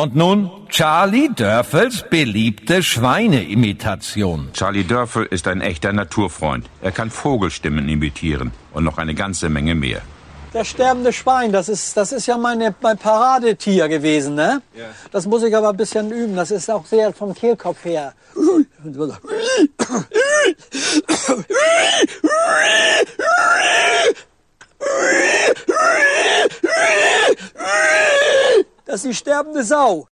Und nun Charlie Dörfels beliebte Schweineimitation. Charlie Dörfel ist ein echter Naturfreund. Er kann Vogelstimmen imitieren und noch eine ganze Menge mehr. Das sterbende Schwein, das ist ja mein Paradetier gewesen, ne? Ja. Das muss ich aber ein bisschen üben. Das ist auch sehr vom Kehlkopf her. Das ist die sterbende Sau.